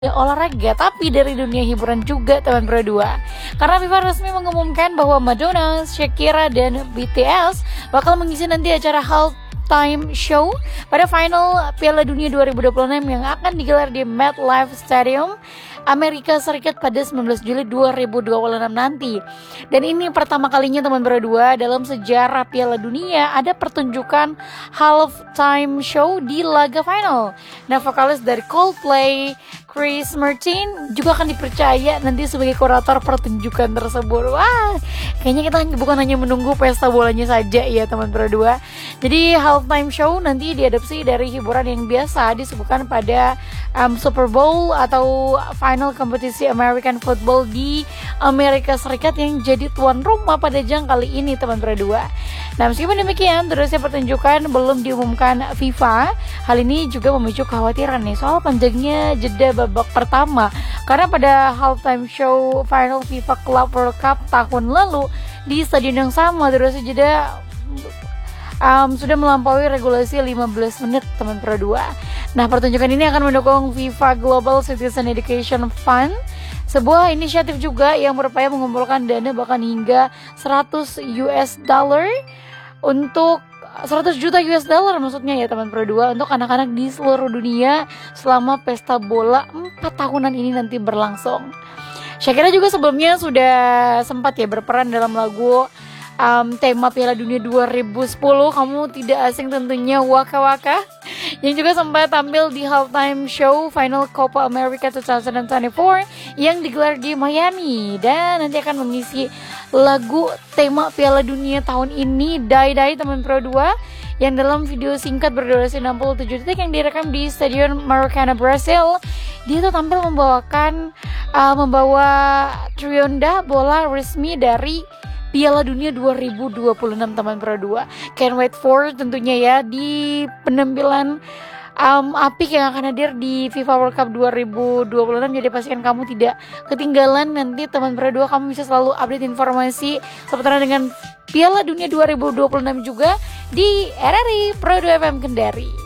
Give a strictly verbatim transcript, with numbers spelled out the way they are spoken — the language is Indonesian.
Ya, olahraga, tapi dari dunia hiburan juga teman Pro dua. Karena FIFA resmi mengumumkan bahwa Madonna, Shakira, dan B T S bakal mengisi nanti acara halftime show pada final Piala Dunia dua ribu dua puluh enam yang akan digelar di MetLife Stadium, Amerika Serikat pada sembilan belas Juli dua ribu dua puluh enam nanti. Dan ini pertama kalinya teman Pro dua dalam sejarah Piala Dunia ada pertunjukan halftime show di laga final. Nah, vokalis dari Coldplay, Chris Martin juga akan dipercaya nanti sebagai kurator pertunjukan tersebut. Wah, kayaknya kita bukan hanya menunggu pesta bolanya saja ya teman Pro dua. Jadi halftime show nanti diadopsi dari hiburan yang biasa disebutkan pada um, Super Bowl atau final kompetisi American Football di Amerika Serikat yang jadi tuan rumah pada ajang kali ini teman Pro dua. Nah, meskipun demikian terusnya pertunjukan belum diumumkan FIFA. Hal ini juga memicu kekhawatiran nih soal panjangnya jeda babak pertama, karena pada halftime show final FIFA Club World Cup tahun lalu di stadion yang sama durasi jeda um, sudah melampaui regulasi lima belas menit teman Pro dua. Nah, pertunjukan ini akan mendukung FIFA Global Citizen Education Fund, sebuah inisiatif juga yang berupaya mengumpulkan dana bahkan hingga seratus U S dollar untuk seratus juta U S dollar maksudnya ya teman Pro dua untuk anak-anak di seluruh dunia selama pesta bola empat tahunan ini nanti berlangsung. Shakira juga sebelumnya sudah sempat ya berperan dalam lagu um, tema Piala Dunia dua ribu sepuluh. Kamu tidak asing tentunya, Waka Waka, yang juga sempat tampil di halftime show final Copa America dua ribu dua puluh empat yang digelar di Miami, dan nanti akan mengisi lagu tema Piala Dunia tahun ini, Die Die teman Pro dua, yang dalam video singkat berdurasi enam puluh tujuh detik yang direkam di Stadion Maracanã, Brasil. Dia tuh tampil membawakan uh, membawa Trionda, bola resmi dari Piala Dunia dua ribu dua puluh enam teman Pro dua. Can't wait for tentunya ya di penampilan Um, apik yang akan hadir di FIFA World Cup dua ribu dua puluh enam. Jadi pastikan kamu tidak ketinggalan nanti teman Pro dua. Kamu bisa selalu update informasi seputar dengan Piala Dunia dua ribu dua puluh enam juga di R R I Pro dua F M Kendari.